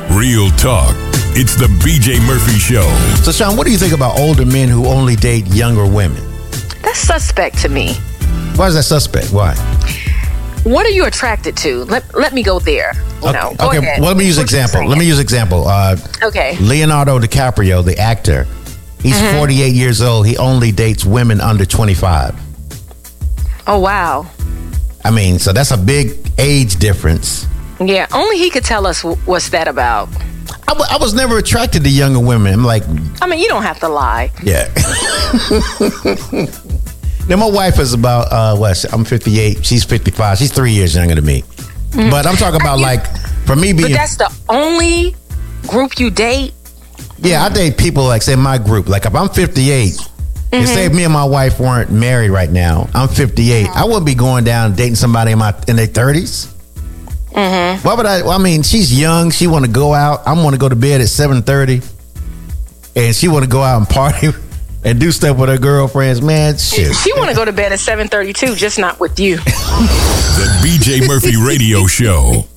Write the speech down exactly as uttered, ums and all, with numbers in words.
Real talk. It's the B J Murphy Show. So, Sean, what do you think about older men who only date younger women? That's suspect to me. Why is that suspect? Why? What are you attracted to? Let Let me go there. You okay, know, go okay. ahead. Well, let me use What you example. saying? Let me use example. Uh, Okay. Leonardo DiCaprio, the actor, he's Mm-hmm. forty-eight years old. He only dates women under twenty-five. Oh, wow. I mean, so that's a big age difference. Yeah, only he could tell us wh- what's that about. I, w- I was never attracted to younger women. I'm like, I mean, you don't have to lie. yeah. Now, my wife is about, uh, what? I'm fifty-eight. She's fifty-five. She's three years younger than me. Mm. But I'm talking about, You- like, for me But being... that's the only group you date? Yeah, I date people, like, say, my group. Like, if I'm fifty-eight, Mm-hmm. and say if me and my wife weren't married right now, I'm fifty-eight, I wouldn't be going down dating somebody in, my, in their thirties. Mm-hmm. Why would I? Well, I mean, she's young. She want to go out. I want to go to bed at seven thirty. And she want to go out and party and do stuff with her girlfriends. Man, shit. She want to go to bed at seven thirty-two, just not with you. The B J Murphy Radio Show.